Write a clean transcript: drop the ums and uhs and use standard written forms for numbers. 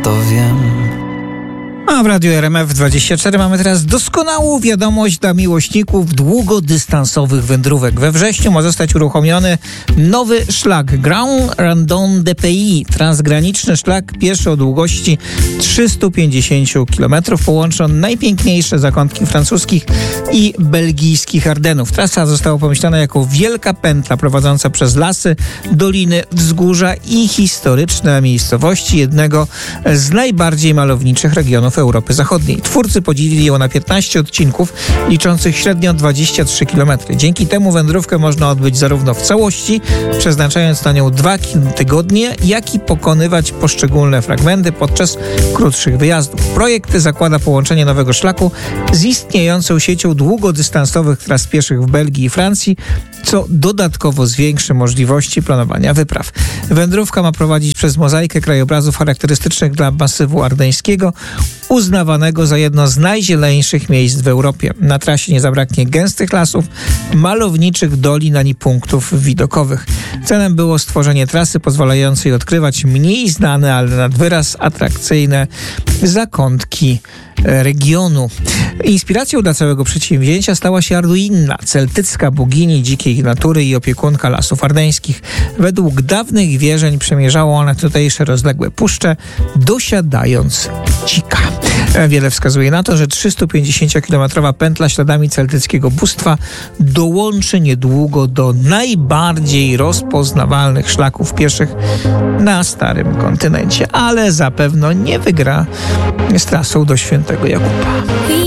dowiem. A w Radiu RMF24 mamy teraz doskonałą wiadomość dla miłośników długodystansowych wędrówek. We wrześniu ma zostać uruchomiony nowy szlak Grand Randon de Pays. Transgraniczny szlak pieszy o długości 350 km połączy on najpiękniejsze zakątki francuskich i belgijskich Ardenów. Trasa została pomyślana jako wielka pętla prowadząca przez lasy, doliny, wzgórza i historyczne miejscowości jednego z najbardziej malowniczych regionów Europy Zachodniej. Twórcy podzielili ją na 15 odcinków, liczących średnio 23 km. Dzięki temu wędrówkę można odbyć zarówno w całości, przeznaczając na nią 2 tygodnie, jak i pokonywać poszczególne fragmenty podczas krótszych wyjazdów. Projekt zakłada połączenie nowego szlaku z istniejącą siecią długodystansowych tras pieszych w Belgii i Francji, co dodatkowo zwiększy możliwości planowania wypraw. Wędrówka ma prowadzić przez mozaikę krajobrazów charakterystycznych dla masywu ardeńskiego, uznawanego za jedno z najzieleńszych miejsc w Europie. Na trasie nie zabraknie gęstych lasów, malowniczych dolin ani punktów widokowych. Celem było stworzenie trasy pozwalającej odkrywać mniej znane, ale nad wyraz atrakcyjne zakątki regionu. Inspiracją dla całego przedsięwzięcia stała się Arduinna, celtycka bogini dzikiej natury i opiekunka lasów ardeńskich. Według dawnych wierzeń przemierzała ona tutejsze rozległe puszcze, dosiadając dzika. Wiele wskazuje na to, że 350-kilometrowa pętla śladami celtyckiego bóstwa dołączy niedługo do najbardziej rozpoznawalnych szlaków pieszych na starym kontynencie, ale zapewne nie wygra z trasą do Świętego Jakuba.